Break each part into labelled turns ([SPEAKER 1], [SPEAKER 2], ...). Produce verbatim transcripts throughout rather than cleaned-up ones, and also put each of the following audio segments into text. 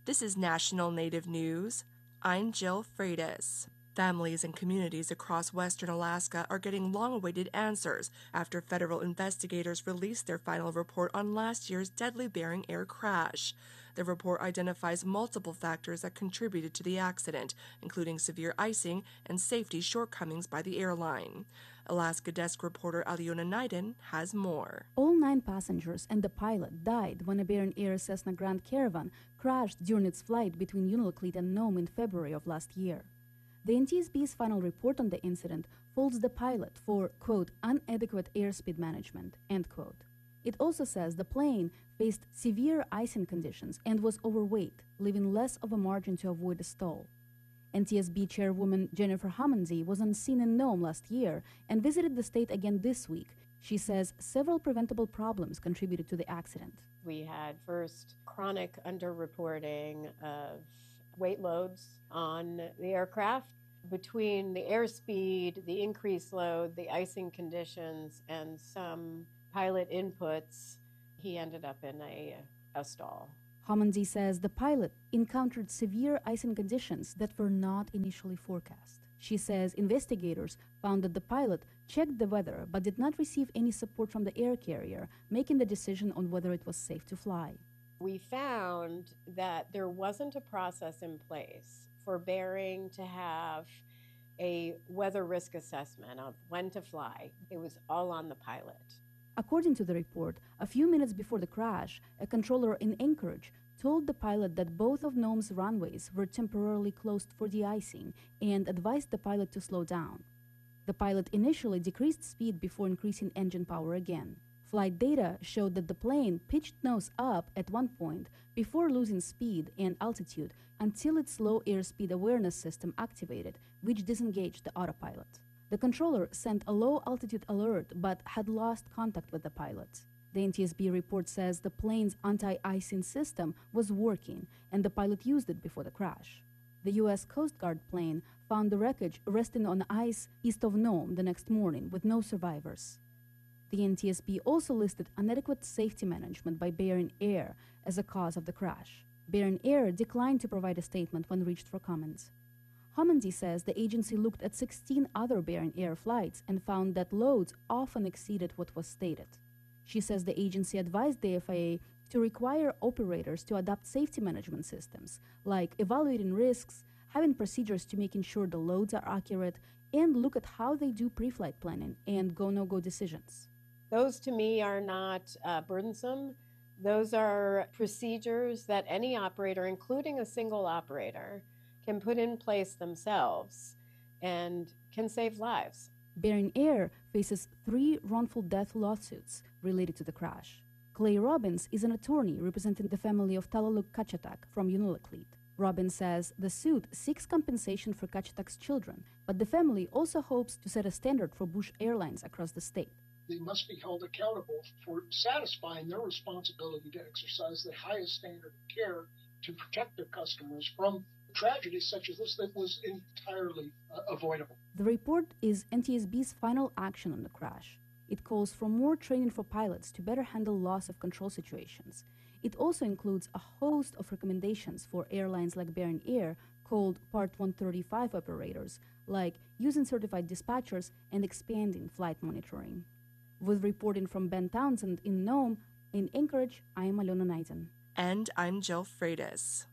[SPEAKER 1] This is National Native News. I'm Jill Freitas. Families and communities across western Alaska are getting long-awaited answers after federal investigators released their final report on last year's deadly Bering Air crash. The report identifies multiple factors that contributed to the accident, including severe icing and safety shortcomings by the airline. Alaska Desk reporter Aliona Naiden has more.
[SPEAKER 2] All nine passengers and the pilot died when a Bering Air Cessna Grand Caravan crashed during its flight between Unalakleet and Nome in February of last year. The N T S B's final report on the incident faults the pilot for, quote, inadequate airspeed management, end quote. It also says the plane faced severe icing conditions and was overweight, leaving less of a margin to avoid a stall. N T S B chairwoman Jennifer Homanzi was on scene in Nome last year and visited the state again this week. She says several preventable problems contributed to the accident.
[SPEAKER 3] We had first chronic underreporting of weight loads on the aircraft. Between the airspeed, the increased load, the icing conditions, and some pilot inputs, he ended up in a, a stall.
[SPEAKER 2] Homanzi says the pilot encountered severe icing conditions that were not initially forecast. She says investigators found that the pilot checked the weather but did not receive any support from the air carrier, making the decision on whether it was safe to fly.
[SPEAKER 3] We found that there wasn't a process in place for Bering to have a weather risk assessment of when to fly. It was all on the pilot.
[SPEAKER 2] According to the report, a few minutes before the crash, a controller in Anchorage told the pilot that both of Nome's runways were temporarily closed for de-icing and advised the pilot to slow down. The pilot initially decreased speed before increasing engine power again. Flight data showed that the plane pitched nose up at one point before losing speed and altitude until its low airspeed awareness system activated, which disengaged the autopilot. The controller sent a low-altitude alert but had lost contact with the pilot. The N T S B report says the plane's anti-icing system was working and the pilot used it before the crash. The U S Coast Guard plane found the wreckage resting on ice east of Nome the next morning with no survivors. The N T S B also listed inadequate safety management by Bering Air as a cause of the crash. Bering Air declined to provide a statement when reached for comments. Homanzi says the agency looked at sixteen other Bering Air flights and found that loads often exceeded what was stated. She says the agency advised the F A A to require operators to adopt safety management systems, like evaluating risks, having procedures to making sure the loads are accurate, and look at how they do pre-flight planning and go-no-go decisions.
[SPEAKER 3] Those, to me, are not uh, burdensome. Those are procedures that any operator, including a single operator, can put in place themselves and can save lives.
[SPEAKER 2] Bering Air faces three wrongful death lawsuits related to the crash. Clay Robbins is an attorney representing the family of Talaluk Kachatak from Unalakleet. Robbins says the suit seeks compensation for Kachatak's children, but the family also hopes to set a standard for Bush Airlines across the state.
[SPEAKER 4] They must be held accountable for satisfying their responsibility to exercise the highest standard of care to protect their customers from tragedies such as this that was entirely uh, avoidable.
[SPEAKER 2] The report is N T S B's final action on the crash. It calls for more training for pilots to better handle loss of control situations. It also includes a host of recommendations for airlines like Bering Air called Part one thirty-five operators, like using certified dispatchers and expanding flight monitoring. With reporting from Ben Townsend in Nome, in Anchorage, I am Aliona Naiden.
[SPEAKER 1] And I'm Jill Freitas.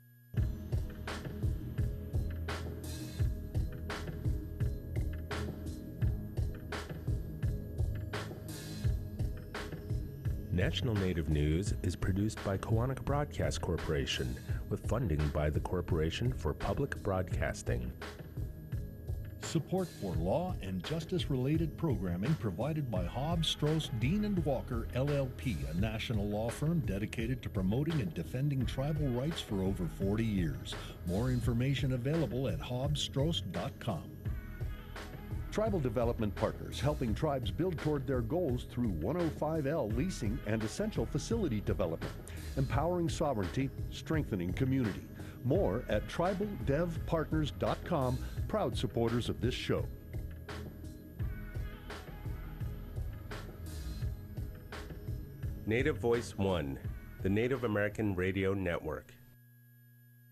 [SPEAKER 5] National Native News is produced by Koahnic Broadcast Corporation with funding by the Corporation for Public Broadcasting.
[SPEAKER 6] Support for law and justice-related programming provided by Hobbs, Strauss, Dean and Walker, L L P, a national law firm dedicated to promoting and defending tribal rights for over forty years. More information available at hobbs strauss dot com.
[SPEAKER 7] Tribal Development Partners, helping tribes build toward their goals through one oh five L leasing and essential facility development, empowering sovereignty, strengthening community. More at tribal dev partners dot com, proud supporters of this show.
[SPEAKER 5] Native Voice One, the Native American Radio Network.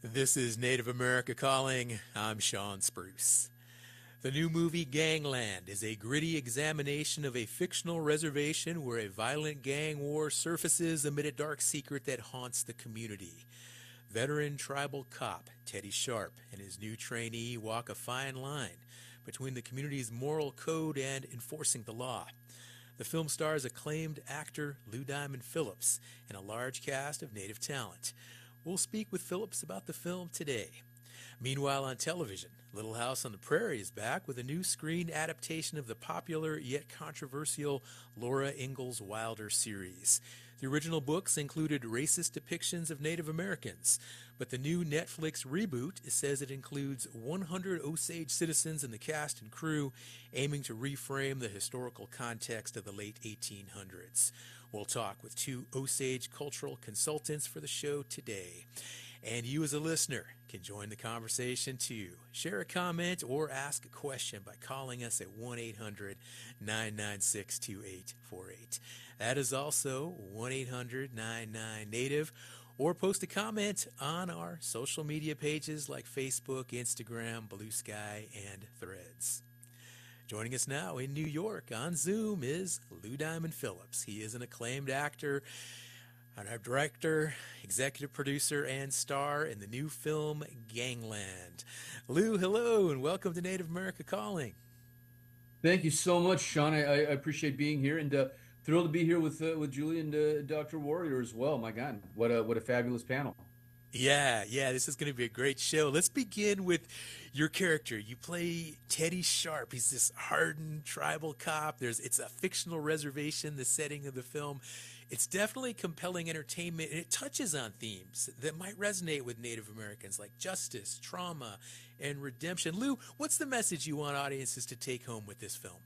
[SPEAKER 8] This is Native America Calling. I'm Sean Spruce. The new movie Gangland is a gritty examination of a fictional reservation where a violent gang war surfaces amid a dark secret that haunts the community. Veteran tribal cop Teddy Sharp and his new trainee walk a fine line between the community's moral code and enforcing the law. The film stars acclaimed actor Lou Diamond Phillips and a large cast of native talent. We'll speak with Phillips about the film today. Meanwhile, on television, Little House on the Prairie is back with a new screen adaptation of the popular yet controversial Laura Ingalls Wilder series. The original books included racist depictions of Native Americans, but the new Netflix reboot says it includes one hundred Osage citizens in the cast and crew, aiming to reframe the historical context of the late eighteen hundreds. We'll talk with two Osage cultural consultants for the show today. And you as a listener can join the conversation too. Share a comment or ask a question by calling us at one eight hundred nine nine six two eight four eight. That is also one eight hundred nine nine Native, or post a comment on our social media pages like Facebook, Instagram, Blue Sky, and Threads. Joining us now in New York on Zoom is Lou Diamond Phillips. He is an acclaimed actor, a director, executive producer, and star in the new film Gangland. Lou, hello, and welcome to Native America Calling.
[SPEAKER 9] Thank you so much, Sean. I, I appreciate being here, and uh, thrilled to be here with uh, with Julie and uh, Doctor Warrior as well. My God, what a what a fabulous panel.
[SPEAKER 8] Yeah, yeah, this is going to be a great show. Let's begin with your character. You play Teddy Sharp. He's this hardened tribal cop. There's it's a fictional reservation, the setting of the film. It's definitely compelling entertainment, and it touches on themes that might resonate with Native Americans like justice, trauma, and redemption. Lou, what's the message you want audiences to take home with this film?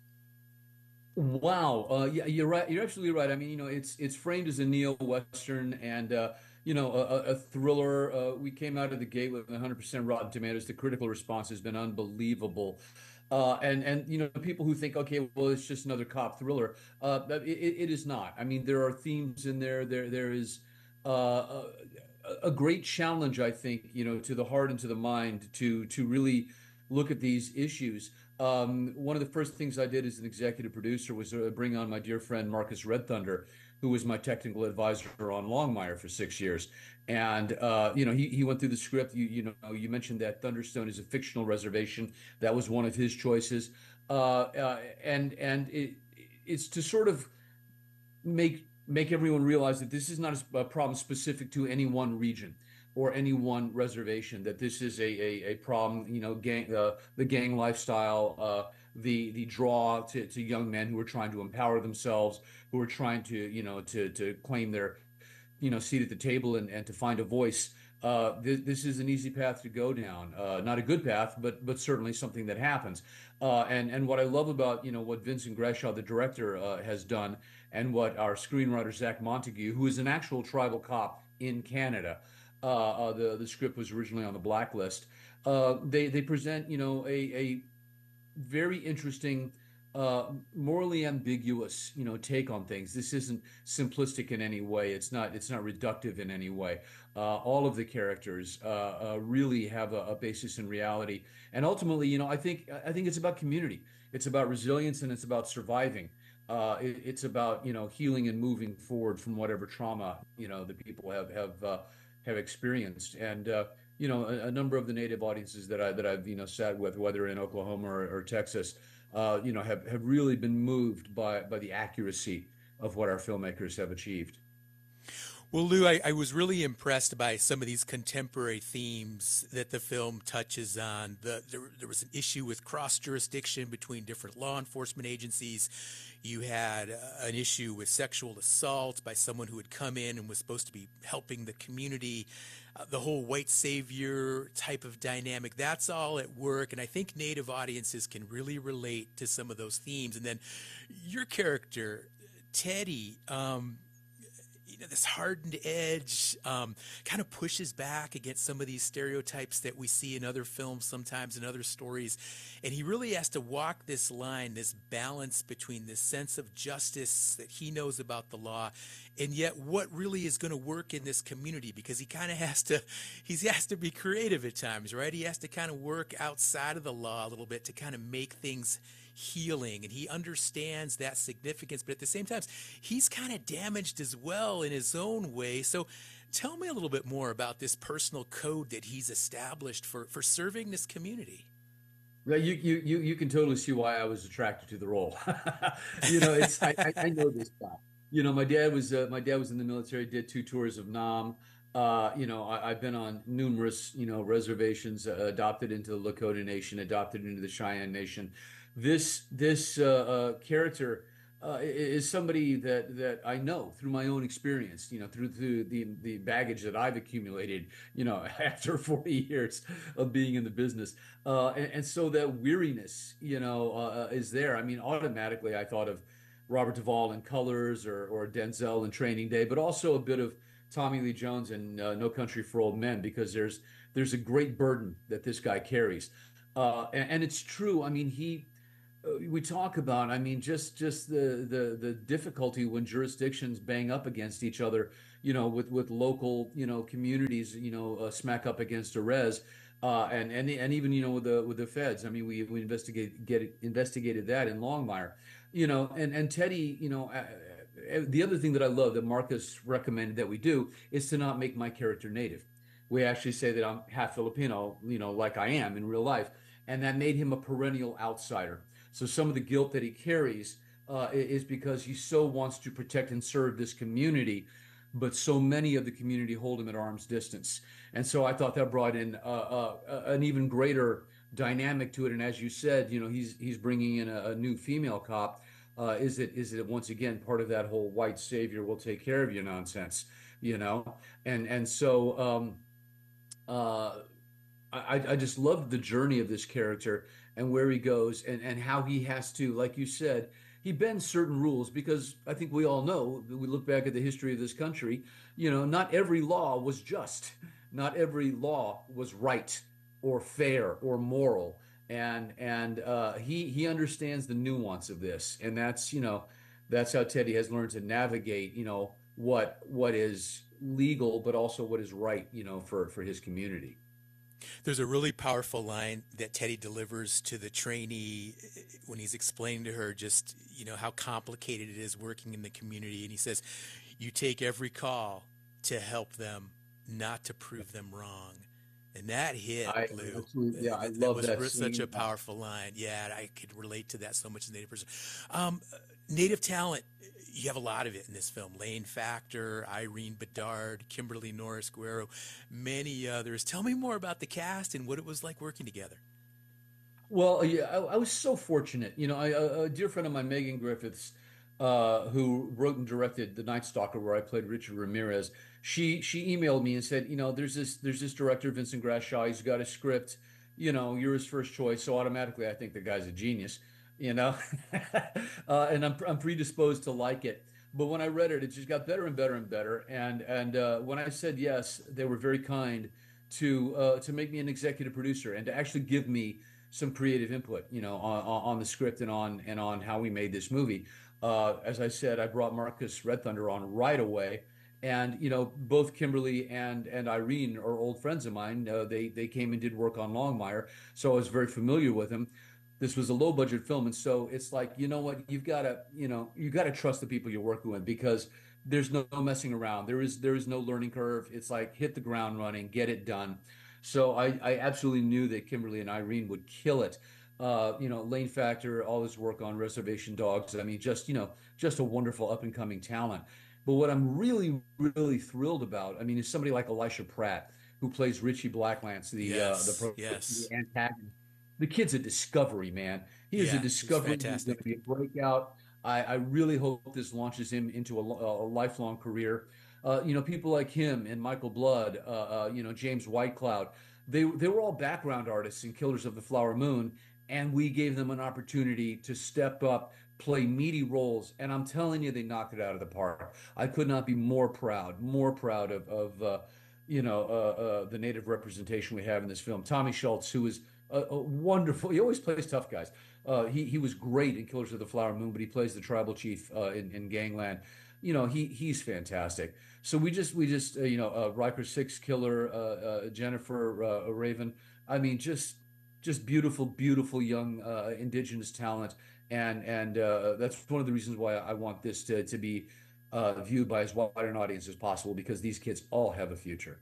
[SPEAKER 9] Wow, uh, yeah, you're right. You're absolutely right. I mean, you know, it's it's framed as a neo-Western and uh, you know, a, a thriller. Uh, we came out of the gate with one hundred percent Rotten Tomatoes. The critical response has been unbelievable. Uh, and, and, you know, people who think, okay, well, it's just another cop thriller. Uh, it, it is not. I mean, there are themes in there. There, there is uh, a, a great challenge, I think, you know, to the heart and to the mind to, to really look at these issues. Um, one of the first things I did as an executive producer was uh, bring on my dear friend Marcus Red Thunder, who was my technical advisor on Longmire for six years. And, uh, you know, he, he went through the script. You, you know, you mentioned that Thunderstone is a fictional reservation. That was one of his choices. Uh, uh, and and it, it's to sort of make make everyone realize that this is not a, a problem specific to any one region or any one reservation, that this is a, a, a problem, you know, gang, uh, the gang lifestyle, uh, the the draw to, to young men who are trying to empower themselves, who are trying to, you know, to to claim their, you know, seat at the table and, and to find a voice. Uh, this, this is an easy path to go down. Uh, not a good path, but but certainly something that happens. Uh, and and what I love about, you know, what Vincent Greshaw, the director, uh, has done, and what our screenwriter Zach Montague, who is an actual tribal cop in Canada, uh, uh, the the script was originally on the blacklist. Uh, they they present, you know, a a very interesting, uh, morally ambiguous, you know, take on things. This isn't simplistic in any way. It's not. It's not reductive in any way. Uh, all of the characters uh, uh, really have a, a basis in reality, and ultimately, you know, I think I think it's about community. It's about resilience, and it's about surviving. Uh, it, it's about, you know, healing and moving forward from whatever trauma, you know, the people have have uh, have experienced. And uh, you know, a, a number of the Native audiences that I that I've you know sat with, whether in Oklahoma or, or Texas, uh, you know, have, have really been moved by by the accuracy of what our filmmakers have achieved.
[SPEAKER 8] Well, Lou, I, I was really impressed by some of these contemporary themes that the film touches on. The, there, there was an issue with cross-jurisdiction between different law enforcement agencies. You had uh, an issue with sexual assault by someone who had come in and was supposed to be helping the community. Uh, the whole white savior type of dynamic, that's all at work. And I think Native audiences can really relate to some of those themes. And then your character, Teddy, um, you know, this hardened edge, um, kind of pushes back against some of these stereotypes that we see in other films sometimes, in other stories. And he really has to walk this line, this balance between this sense of justice that he knows about the law and yet what really is going to work in this community, because he kind of has to, he has to be creative at times, right? He has to kind of work outside of the law a little bit to kind of make things healing, and he understands that significance, but at the same time, he's kind of damaged as well in his own way. So tell me a little bit more about this personal code that he's established for, for serving this community.
[SPEAKER 9] Well, you, you, you, you can totally see why I was attracted to the role. you know, it's, I, I, I know this guy. You know, my dad was, uh, my dad was in the military, did two tours of Nam. Uh, you know, I, I've been on numerous, you know, reservations, uh, adopted into the Lakota Nation, adopted into the Cheyenne Nation. This this uh, uh, character uh, is somebody that that I know through my own experience, you know, through, through the the baggage that I've accumulated, you know, after forty years of being in the business, uh, and, and so that weariness, you know, uh, is there. I mean, automatically I thought of Robert Duvall in Colors, or or Denzel in Training Day, but also a bit of Tommy Lee Jones in uh, No Country for Old Men, because there's there's a great burden that this guy carries, uh, and, and it's true. I mean, he. We talk about, I mean, just just the, the the difficulty when jurisdictions bang up against each other, you know, with with local, you know, communities, you know, uh, smack up against a res, uh, and and and even, you know, with the with the feds. I mean, we we investigate get it, investigated that in Longmire, you know, and and Teddy, you know, uh, the other thing that I love that Marcus recommended that we do is to not make my character native. We actually say that I'm half Filipino, you know, like I am in real life, and that made him a perennial outsider. So some of the guilt that he carries uh, is because he so wants to protect and serve this community, but so many of the community hold him at arm's distance. And so I thought that brought in uh, uh, an even greater dynamic to it. And as you said, you know, he's he's bringing in a, a new female cop. Uh, is it is it once again part of that whole white savior will take care of you nonsense, you know? And and so um, uh, I, I just love the journey of this character and where he goes, and, and how he has to, like you said, he bends certain rules, because I think we all know, we look back at the history of this country, you know, not every law was just, not every law was right or fair or moral. And and uh, he he understands the nuance of this, and that's, you know, that's how Teddy has learned to navigate, you know, what what is legal, but also what is right, you know, for for his community.
[SPEAKER 8] There's a really powerful line that Teddy delivers to the trainee when he's explaining to her just, you know, how complicated it is working in the community. And he says, you take every call to help them, not to prove them wrong. And that hit,
[SPEAKER 9] I,
[SPEAKER 8] Lou.
[SPEAKER 9] Yeah, I
[SPEAKER 8] that
[SPEAKER 9] love
[SPEAKER 8] was
[SPEAKER 9] that.
[SPEAKER 8] Such
[SPEAKER 9] scene.
[SPEAKER 8] a powerful line. Yeah, I could relate to that so much as a Native person. Um, Native talent, you have a lot of it in this film. Lane Factor, Irene Bedard, Kimberly Norris Guerrero, many others. Tell me more about the cast and what it was like working together.
[SPEAKER 9] Well, yeah, I, I was so fortunate. You know, I, a, a dear friend of mine, Megan Griffiths, uh, who wrote and directed The Night Stalker, where I played Richard Ramirez. She she emailed me and said, you know, there's this there's this director, Vincent Grashaw. He's got a script. You know, you're his first choice. So automatically, I think the guy's a genius. You know, uh, and I'm I'm predisposed to like it. But when I read it, it just got better and better and better. And and uh, when I said yes, they were very kind to uh, to make me an executive producer and to actually give me some creative input, you know, on, on the script and on and on how we made this movie. Uh, as I said, I brought Marcus Red Thunder on right away, and you know, both Kimberly and and Irene are old friends of mine. Uh, they they came and did work on Longmire, so I was very familiar with them. This was a low budget film, and so it's like, you know what, you've got to, you know, you got to trust the people you're working with, because there's no messing around. There is there is no learning curve. It's like hit the ground running, get it done. So I, I absolutely knew that Kimberly and Irene would kill it. Uh, you know, Lane Factor, all his work on Reservation Dogs. I mean, just, you know, just a wonderful up and coming talent. But what I'm really, really thrilled about, I mean, is somebody like Elisha Pratt, who plays Richie Blacklance, the
[SPEAKER 8] yes,
[SPEAKER 9] uh, the, pro-
[SPEAKER 8] yes.
[SPEAKER 9] the antagonist. The kid's a discovery, man. He is
[SPEAKER 8] yeah,
[SPEAKER 9] a discovery.
[SPEAKER 8] He's fantastic.
[SPEAKER 9] He's going to be a breakout. I, I really hope this launches him into a, a lifelong career. Uh, you know, people like him and Michael Blood, uh, uh, you know, James Whitecloud, they they were all background artists in Killers of the Flower Moon, and we gave them an opportunity to step up, play meaty roles, and I'm telling you, they knocked it out of the park. I could not be more proud, more proud of, of uh, you know, uh, uh, the Native representation we have in this film. Tommy Schultz, who is a, a wonderful, he always plays tough guys. Uh, he he was great in Killers of the Flower Moon, but he plays the tribal chief uh, in, in Gangland. You know, he he's fantastic. So we just we just uh, you know, uh, Riker Six killer, uh, uh, Jennifer uh, Raven. I mean, just just beautiful, beautiful young uh, indigenous talent, and and uh, that's one of the reasons why I want this to to be uh, viewed by as wide an audience as possible, because these kids all have a future.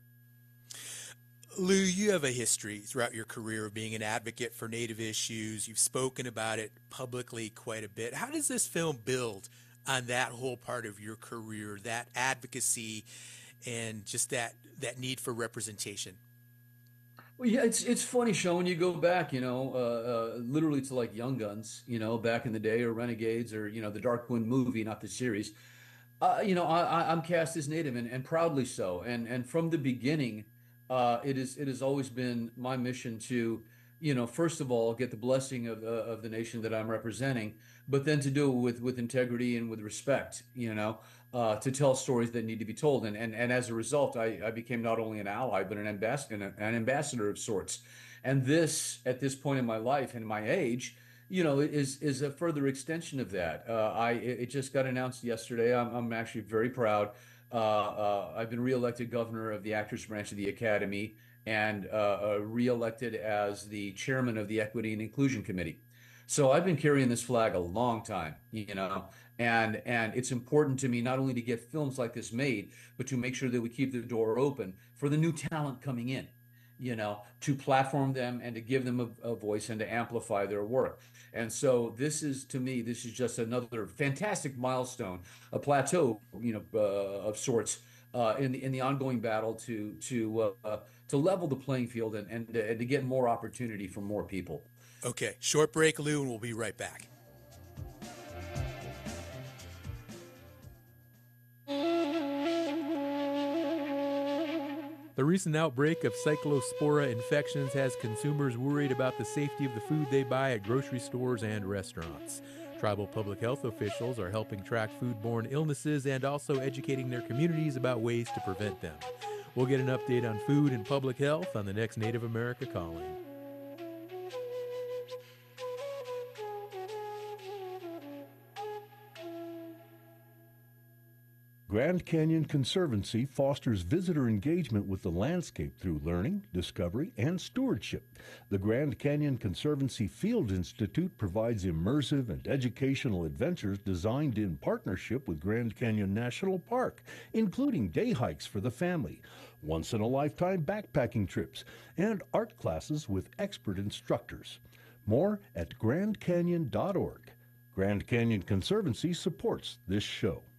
[SPEAKER 8] Lou, you have a history throughout your career of being an advocate for Native issues. You've spoken about it publicly quite a bit. How does this film build on that whole part of your career, that advocacy and just that that need for representation?
[SPEAKER 9] Well, yeah, it's it's funny, Sean, when you go back, you know, uh, uh, literally to like Young Guns, you know, back in the day, or Renegades, or, you know, the Darkwind movie, not the series. Uh, you know, I, I'm cast as Native, and, and proudly so. And and from the beginning, uh, it is it has always been my mission to, you know, first of all, get the blessing of uh, of the nation that I'm representing, but then to do it with with integrity and with respect. You know, uh, to tell stories that need to be told. And and and as a result, I, I became not only an ally but an ambassador, an ambassador of sorts. And this, at this point in my life and my age, you know, is is a further extension of that. Uh, I it just got announced yesterday. I'm I'm actually very proud. Uh, uh, I've been reelected governor of the Actors Branch of the Academy, and uh, uh, reelected as the chairman of the Equity and Inclusion Committee. So I've been carrying this flag a long time, you know, and and it's important to me not only to get films like this made, but to make sure that we keep the door open for the new talent coming in, you know, to platform them and to give them a, a voice and to amplify their work. And so this is, to me, this is just another fantastic milestone, a plateau, you know, uh, of sorts uh, in the in the ongoing battle to to uh, to level the playing field and and, and to get more opportunity for more people.
[SPEAKER 8] Okay, short break, Lou, and we'll be right back. The recent outbreak of cyclospora infections has consumers worried about the safety of the food they buy at grocery stores and restaurants. Tribal public health officials are helping track foodborne illnesses and also educating their communities about ways to prevent them. We'll get an update on food and public health on the next Native America Calling.
[SPEAKER 7] Grand Canyon Conservancy fosters visitor engagement with the landscape through learning, discovery, and stewardship. The Grand Canyon Conservancy Field Institute provides immersive and educational adventures designed in partnership with Grand Canyon National Park, including day hikes for the family, once-in-a-lifetime backpacking trips, and art classes with expert instructors. More at grand canyon dot org. Grand Canyon Conservancy supports this show.